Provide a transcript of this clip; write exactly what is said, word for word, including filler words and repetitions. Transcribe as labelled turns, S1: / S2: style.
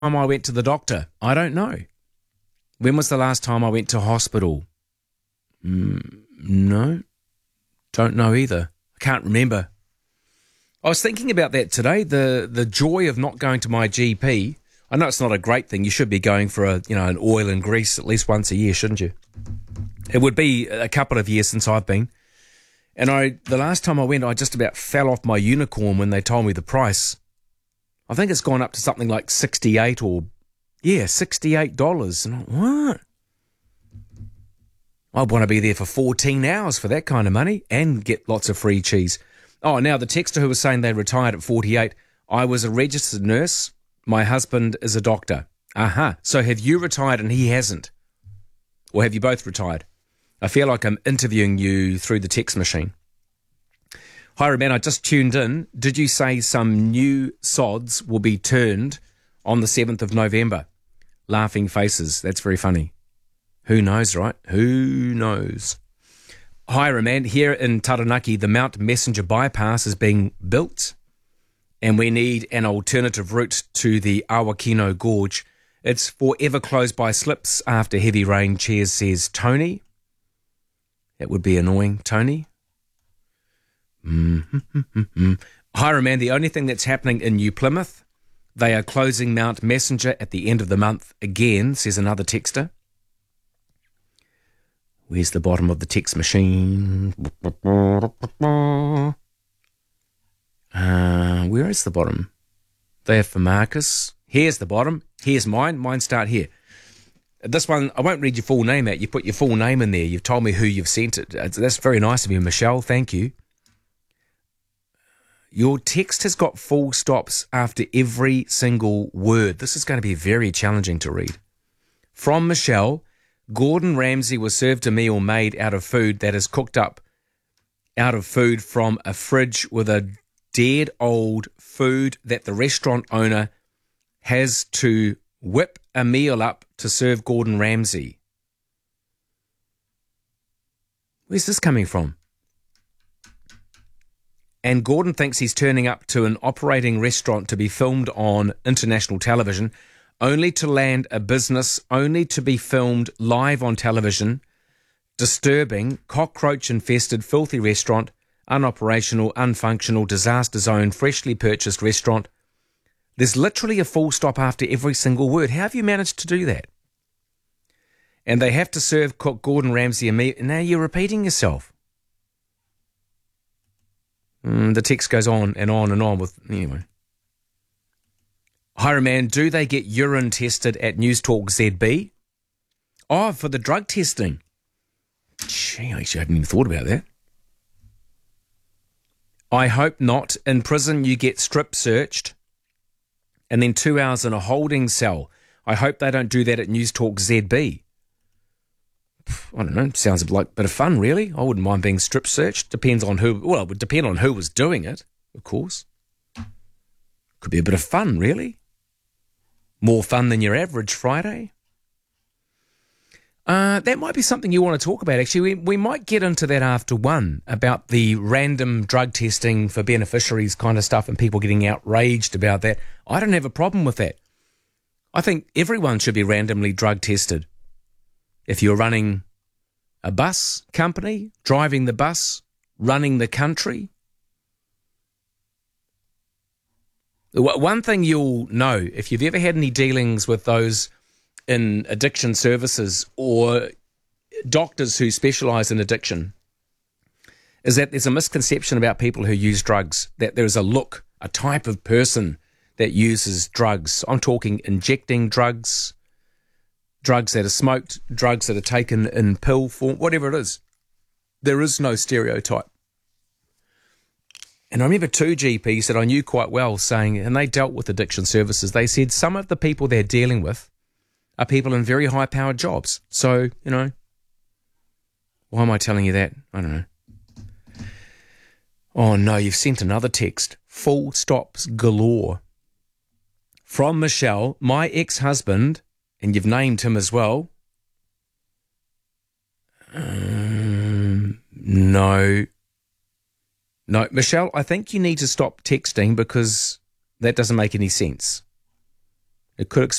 S1: time I went to the doctor? I don't know. When was the last time I went to hospital? Mm, no, don't know either. I can't remember. I was thinking about that today, the the joy of not going to my G P. I know it's not a great thing. You should be going for a you know an oil and grease at least once a year, shouldn't you? It would be a couple of years since I've been. And I the last time I went, I just about fell off my unicorn when they told me the price. I think it's gone up to something like sixty-eight or, yeah, sixty-eight dollars. And I'm, what? I want to be there for fourteen hours for that kind of money and get lots of free cheese. Oh, now the texter who was saying they retired at forty-eight, I was a registered nurse. My husband is a doctor. Aha. Uh-huh. So have you retired and he hasn't? Or have you both retired? I feel like I'm interviewing you through the text machine. Hi, Roman, I just tuned in. Did you say some new sods will be turned on the seventh of November? Laughing faces. That's very funny. Who knows, right? Who knows? Hi, Roman. Here in Taranaki, the Mount Messenger bypass is being built and we need an alternative route to the Awakino Gorge. It's forever closed by slips after heavy rain. Cheers, says Tony. That would be annoying, Tony. Mm-hmm. Hi, Roman. The only thing that's happening in New Plymouth, they are closing Mount Messenger at the end of the month again, says another texter. Where's the bottom of the text machine? Uh, where is the bottom? There for Marcus. Here's the bottom. Here's mine. Mine start here. This one, I won't read your full name out. You put your full name in there. You've told me who you've sent it. That's very nice of you, Michelle. Thank you. Your text has got full stops after every single word. This is going to be very challenging to read. From Michelle, Gordon Ramsay was served a meal made out of food that is cooked up out of food from a fridge with a dead old food that the restaurant owner has to whip a meal up to serve Gordon Ramsay. Where's this coming from? And Gordon thinks he's turning up to an operating restaurant to be filmed on international television, only to land a business, only to be filmed live on television. Disturbing, cockroach-infested, filthy restaurant, unoperational, unfunctional, disaster zone, freshly purchased restaurant. There's literally a full stop after every single word. How have you managed to do that? And they have to serve cook Gordon Ramsay a meal. Now you're repeating yourself. Mm, the text goes on and on and on with, anyway. Hi, man, do they get urine tested at News Talk Z B? Oh, for the drug testing. Gee, actually, I hadn't even thought about that. I hope not. In prison, you get strip searched and then two hours in a holding cell. I hope they don't do that at News Talk Z B. I don't know. Sounds like a bit of fun, really. I wouldn't mind being strip searched. Depends on who. Well, it would depend on who was doing it, of course. Could be a bit of fun, really. More fun than your average Friday. Uh, that might be something you want to talk about, actually. We, we might get into that after one, about the random drug testing for beneficiaries kind of stuff and people getting outraged about that. I don't have a problem with that. I think everyone should be randomly drug tested. If you're running a bus company, driving the bus, running the country. One thing you'll know, if you've ever had any dealings with those in addiction services or doctors who specialise in addiction, is that there's a misconception about people who use drugs, that there's a look, a type of person that uses drugs. I'm talking injecting drugs, drugs that are smoked, drugs that are taken in pill form, whatever it is. There is no stereotype. And I remember two G Ps that I knew quite well saying, and they dealt with addiction services, they said some of the people they're dealing with are people in very high-powered jobs. So, you know, why am I telling you that? I don't know. Oh, no, you've sent another text. Full stops galore. From Michelle, my ex-husband, and you've named him as well. Um, no. No, Michelle, I think you need to stop texting because that doesn't make any sense. It could